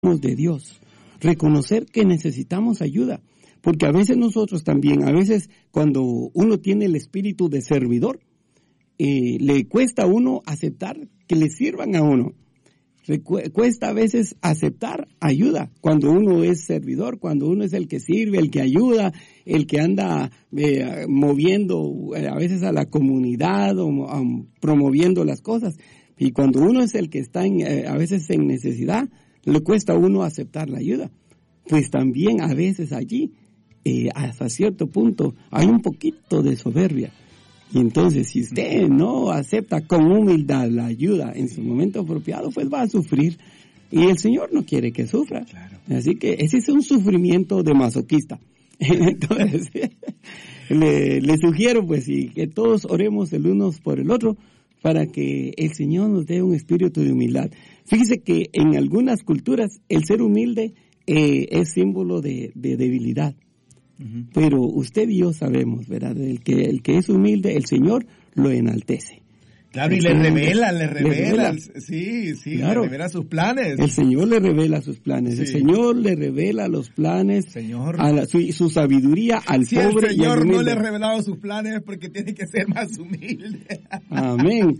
de Dios, reconocer que necesitamos ayuda, porque a veces nosotros también, a veces cuando uno tiene el espíritu de servidor, le cuesta a uno aceptar que le sirvan a uno. Cuesta a veces aceptar ayuda cuando uno es servidor, cuando uno es el que sirve, el que ayuda, el que anda moviendo a veces a la comunidad o promoviendo las cosas. Y cuando uno es el que está a veces en necesidad, le cuesta a uno aceptar la ayuda. Pues también a veces allí, hasta cierto punto, hay un poquito de soberbia. Y entonces, si usted no acepta con humildad la ayuda en su momento apropiado, pues va a sufrir. Y el Señor no quiere que sufra. Claro. Así que ese es un sufrimiento de masoquista. Entonces, le sugiero, pues, y que todos oremos el uno por el otro para que el Señor nos dé un espíritu de humildad. Fíjese que en algunas culturas el ser humilde es símbolo de debilidad. Pero usted y yo sabemos, ¿verdad? El que es humilde, el Señor lo enaltece. Claro, y le revela. Sí, claro. Le revela sus planes. El Señor le revela sus planes. Sí. El Señor le revela los planes, su sabiduría al pobre. El Señor no le ha revelado sus planes porque tiene que ser más humilde. Amén.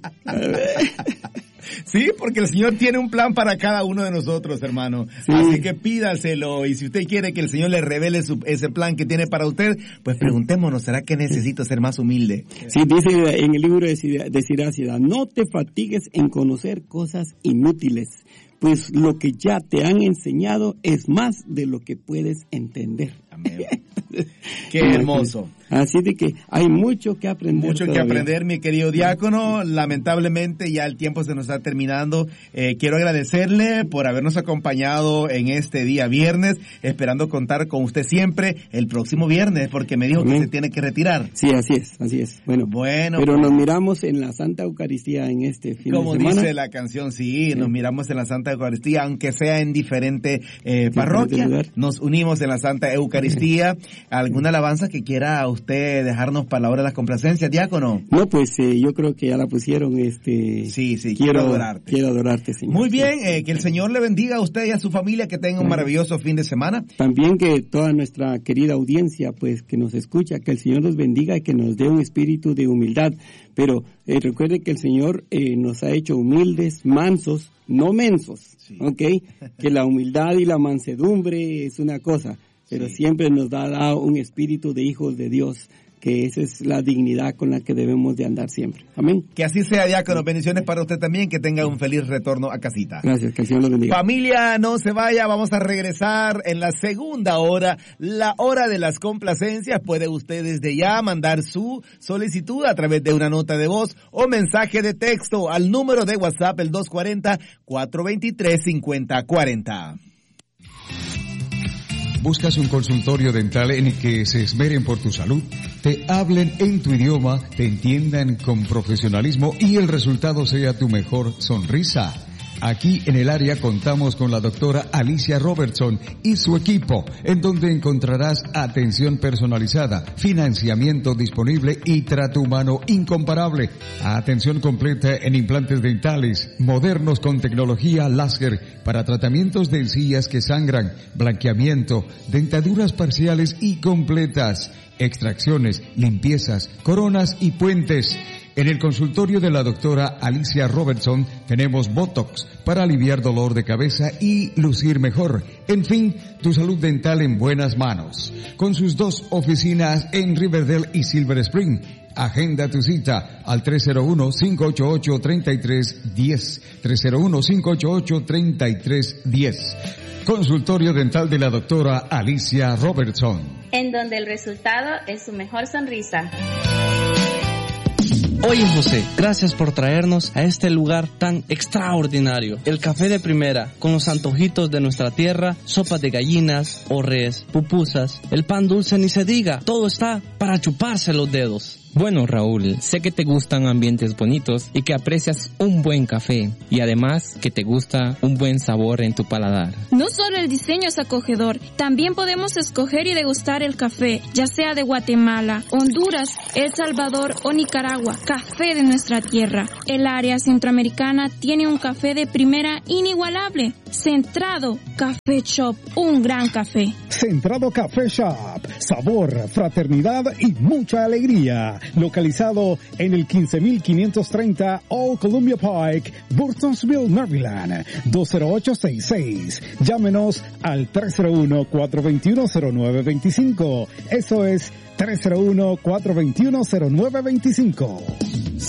Sí, porque el Señor tiene un plan para cada uno de nosotros, hermano. Sí. Así que pídaselo, y si usted quiere que el Señor le revele ese plan que tiene para usted, pues preguntémonos, ¿será que necesito ser más humilde? Sí, dice en el libro de Siracida, no te fatigues en conocer cosas inútiles, pues lo que ya te han enseñado es más de lo que puedes entender. Amén. Qué hermoso. Así de que hay mucho que aprender. Mucho todavía que aprender, mi querido diácono. Lamentablemente ya el tiempo se nos está terminando. Quiero agradecerle por habernos acompañado en este día viernes, esperando contar con usted siempre el próximo viernes, porque me dijo que se tiene que retirar. Sí, así es. Bueno, pero nos miramos en la Santa Eucaristía en este fin de semana. Como dice la canción, sí, nos miramos en la Santa Eucaristía, aunque sea en diferente parroquia. Nos unimos en la Santa Eucaristía. ¿Alguna alabanza que quiera usted dejarnos para la hora de las complacencias, diácono? No, pues yo creo que ya la pusieron. Sí, quiero adorarte. Quiero adorarte, Señor. Muy bien, que el Señor le bendiga a usted y a su familia, que tenga un maravilloso fin de semana. También que toda nuestra querida audiencia, pues, que nos escucha, que el Señor nos bendiga y que nos dé un espíritu de humildad. Pero recuerde que el Señor nos ha hecho humildes, mansos, no mensos, sí. ¿Ok? Que la humildad y la mansedumbre es una cosa, pero siempre nos da un espíritu de hijos de Dios, que esa es la dignidad con la que debemos de andar siempre. Amén. Que así sea, diácono. Bendiciones para usted también, que tenga un feliz retorno a casita. Gracias, que el Señor lo bendiga. Familia, no se vaya, vamos a regresar en la segunda hora, la hora de las complacencias. Puede usted desde ya mandar su solicitud a través de una nota de voz o mensaje de texto al número de WhatsApp, el 240-423-5040. ¿Buscas un consultorio dental en el que se esmeren por tu salud? Te hablen en tu idioma, te entiendan con profesionalismo y el resultado sea tu mejor sonrisa. Aquí en el área contamos con la doctora Alicia Robertson y su equipo, en donde encontrarás atención personalizada, financiamiento disponible y trato humano incomparable. Atención completa en implantes dentales, modernos con tecnología láser para tratamientos de encías que sangran, blanqueamiento, dentaduras parciales y completas, extracciones, limpiezas, coronas y puentes. En el consultorio de la doctora Alicia Robertson tenemos Botox para aliviar dolor de cabeza y lucir mejor. En fin, tu salud dental en buenas manos. Con sus 2 oficinas en Riverdale y Silver Spring. Agenda tu cita al 301-588-3310. 301-588-3310. Consultorio dental de la doctora Alicia Robertson. En donde el resultado es su mejor sonrisa. Oye, José, gracias por traernos a este lugar tan extraordinario. El café de primera, con los antojitos de nuestra tierra, sopas de gallinas, orres, pupusas, el pan dulce ni se diga, todo está para chuparse los dedos. Bueno, Raúl, sé que te gustan ambientes bonitos y que aprecias un buen café y además que te gusta un buen sabor en tu paladar. No solo el diseño es acogedor, también podemos escoger y degustar el café, ya sea de Guatemala, Honduras, El Salvador o Nicaragua, café de nuestra tierra. El área centroamericana tiene un café de primera inigualable. Centrado Café Shop, un gran café. Centrado Café Shop, sabor, fraternidad y mucha alegría. Localizado en el 15530 Old Columbia Pike, Burtonsville, Maryland, 20866. Llámenos al 301-421-0925. Eso es 301-421-0925.